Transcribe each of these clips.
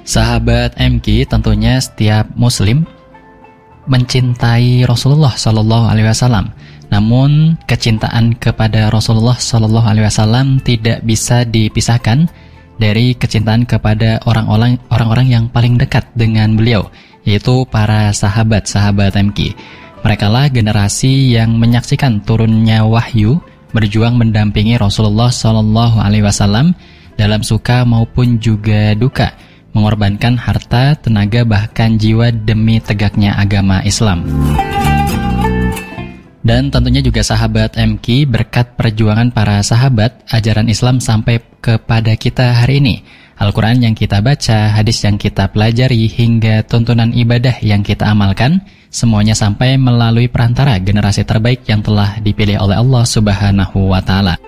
Sahabat MQ, tentunya setiap muslim mencintai Rasulullah Shallallahu Alaihi Wasallam. Namun kecintaan kepada Rasulullah Shallallahu Alaihi Wasallam tidak bisa dipisahkan dari kecintaan kepada orang-orang yang paling dekat dengan beliau, yaitu para sahabat MQ. Merekalah generasi yang menyaksikan turunnya wahyu, berjuang mendampingi Rasulullah Shallallahu Alaihi Wasallam dalam suka maupun juga duka, mengorbankan harta, tenaga, bahkan jiwa demi tegaknya agama Islam. Dan tentunya juga sahabat MQ, berkat perjuangan para sahabat, ajaran Islam sampai kepada kita hari ini. Al-Quran yang kita baca, hadis yang kita pelajari, hingga tuntunan ibadah yang kita amalkan, semuanya sampai melalui perantara generasi terbaik yang telah dipilih oleh Allah Subhanahu wa Ta'ala.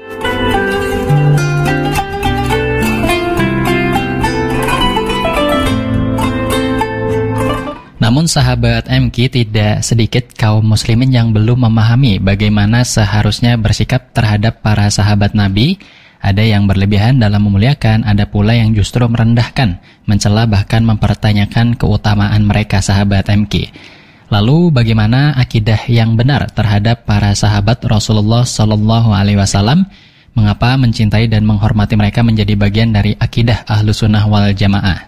Namun sahabat MQ, tidak sedikit kaum muslimin yang belum memahami bagaimana seharusnya bersikap terhadap para sahabat Nabi. Ada yang berlebihan dalam memuliakan, ada pula yang justru merendahkan, mencela, bahkan mempertanyakan keutamaan mereka sahabat MQ. Lalu bagaimana akidah yang benar terhadap para sahabat Rasulullah Shallallahu Alaihi Wasallam? Mengapa mencintai dan menghormati mereka menjadi bagian dari akidah Ahlus Sunnah wal Jamaah?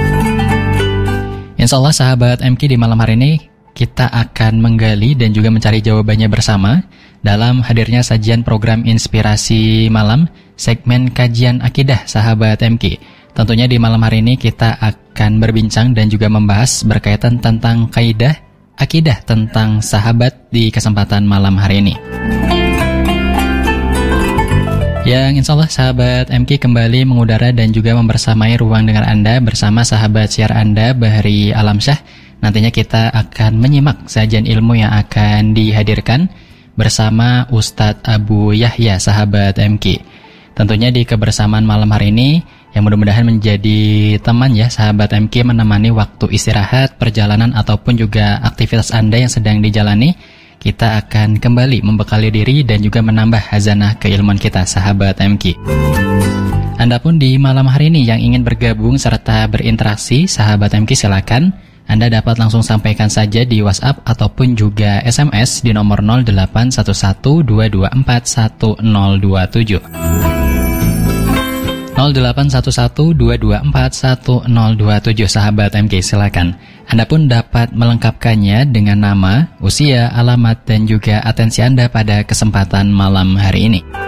Insya Allah sahabat MQ, di malam hari ini kita akan menggali dan juga mencari jawabannya bersama dalam hadirnya sajian program Inspirasi Malam, segmen kajian akidah sahabat MQ. Tentunya di malam hari ini kita akan berbincang dan juga membahas berkaitan tentang kaidah akidah tentang sahabat di kesempatan malam hari ini. Yang insya Allah sahabat MQ kembali mengudara dan juga membersamai ruang dengar Anda bersama sahabat siar Anda Bahri Alamsyah. Nantinya kita akan menyimak sajian ilmu yang akan dihadirkan bersama Ustadz Abu Yahya sahabat MQ. Tentunya di kebersamaan malam hari ini yang mudah-mudahan menjadi teman ya sahabat MQ, menemani waktu istirahat, perjalanan ataupun juga aktivitas Anda yang sedang dijalani. Kita akan kembali membekali diri dan juga menambah hazanah keilmuan kita sahabat MQ. Anda pun di malam hari ini yang ingin bergabung serta berinteraksi sahabat MQ, silakan Anda dapat langsung sampaikan saja di WhatsApp ataupun juga SMS di nomor 0811-224-1027. 0811-224-1027 sahabat MQ, silakan. Anda pun dapat melengkapkannya dengan nama, usia, alamat, dan juga atensi Anda pada kesempatan malam hari ini.